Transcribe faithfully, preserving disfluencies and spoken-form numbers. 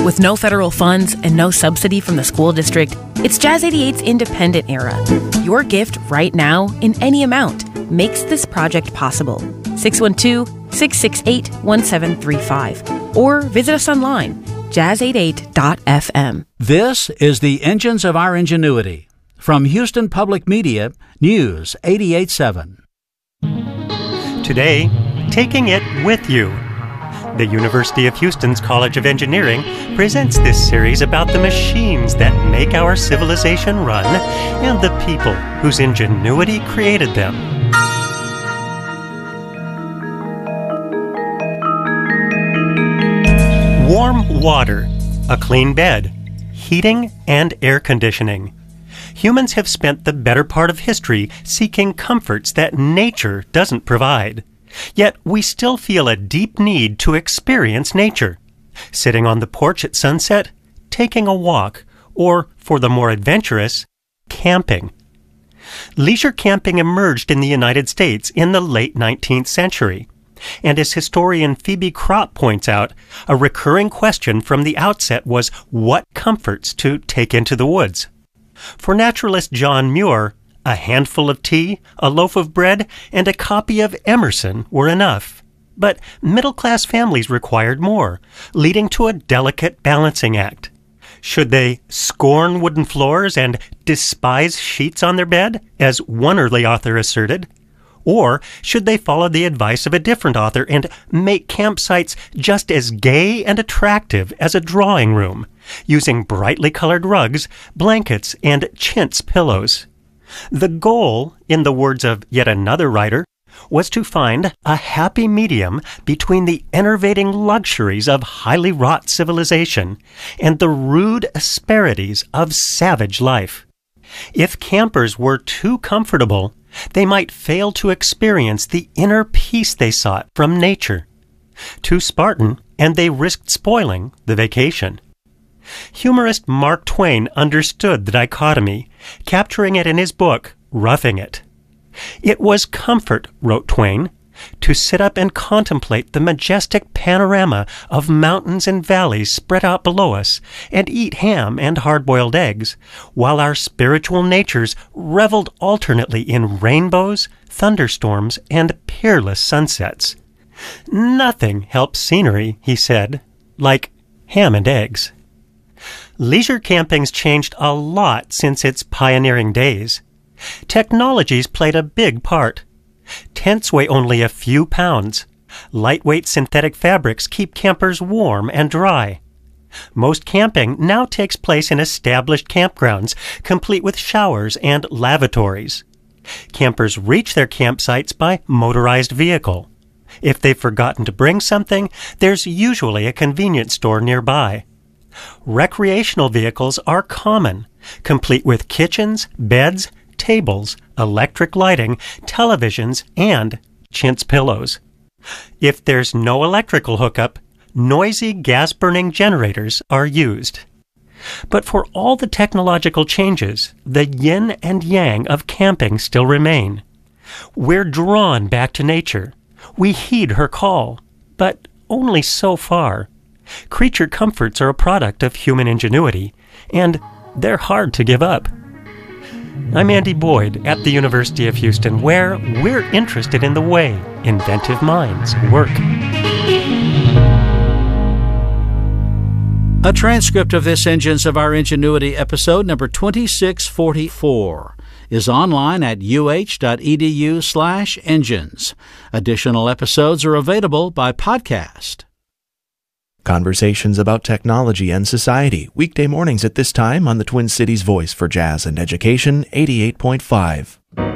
With no federal funds and no subsidy from the school district, it's Jazz eighty-eight's independent era. Your gift right now, in any amount, makes this project possible. six one two, six six eight, one seven three five. Or visit us online, jazz eighty-eight dot f m. This is the Engines of Our Ingenuity. From Houston Public Media, News eighty-eight point seven. Today, taking it with you. The University of Houston's College of Engineering presents this series about the machines that make our civilization run and the people whose ingenuity created them. Warm water, a clean bed, heating, and air conditioning. Humans have spent the better part of history seeking comforts that nature doesn't provide. Yet we still feel a deep need to experience nature. Sitting on the porch at sunset, taking a walk, or, for the more adventurous, camping. Leisure camping emerged in the United States in the late nineteenth century. And as historian Phoebe Kropp points out, a recurring question from the outset was what comforts to take into the woods. For naturalist John Muir, a handful of tea, a loaf of bread, and a copy of Emerson were enough. But middle-class families required more, leading to a delicate balancing act. Should they scorn wooden floors and despise sheets on their bed, as one early author asserted? Or should they follow the advice of a different author and make campsites just as gay and attractive as a drawing room, using brightly colored rugs, blankets, and chintz pillows? The goal, in the words of yet another writer, was to find a happy medium between the enervating luxuries of highly wrought civilization and the rude asperities of savage life. If campers were too comfortable, they might fail to experience the inner peace they sought from nature. Too Spartan, and they risked spoiling the vacation. Humorist Mark Twain understood the dichotomy, capturing it in his book, Roughing It. It was comfort, wrote Twain, to sit up and contemplate the majestic panorama of mountains and valleys spread out below us and eat ham and hard-boiled eggs, while our spiritual natures reveled alternately in rainbows, thunderstorms, and peerless sunsets. Nothing helps scenery, he said, like ham and eggs. Leisure camping's changed a lot since its pioneering days. Technology's played a big part. Tents weigh only a few pounds. Lightweight synthetic fabrics keep campers warm and dry. Most camping now takes place in established campgrounds, complete with showers and lavatories. Campers reach their campsites by motorized vehicle. If they've forgotten to bring something, there's usually a convenience store nearby. Recreational vehicles are common, complete with kitchens, beds, tables, electric lighting, televisions, and chintz pillows. If there's no electrical hookup, noisy gas-burning generators are used. But for all the technological changes, the yin and yang of camping still remain. We're drawn back to nature. We heed her call, but only so far. Creature comforts are a product of human ingenuity, and they're hard to give up. I'm Andy Boyd at the University of Houston, where we're interested in the way inventive minds work. A transcript of this Engines of Our Ingenuity episode number twenty-six forty-four is online at uh.edu slash engines. Additional episodes are available by podcast. Conversations about technology and society, weekday mornings at this time on the Twin Cities Voice for Jazz and Education, eighty-eight point five.